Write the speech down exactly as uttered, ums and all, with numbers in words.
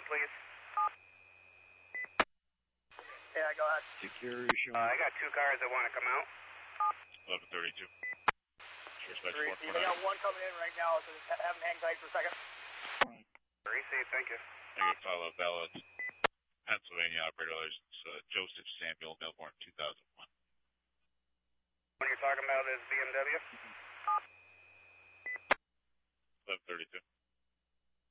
please. Yeah, go ahead. Security show. Uh, I got two cars that want to come out. eleven thirty-two. Three, you got one coming in right now, so just have them hang tight for a second. Very safe, thank you. Negative follow valid. Pennsylvania operator license, uh, Joseph Samuel Melbourne, two thousand one. When you're talking about is B M W? eleven thirty-two.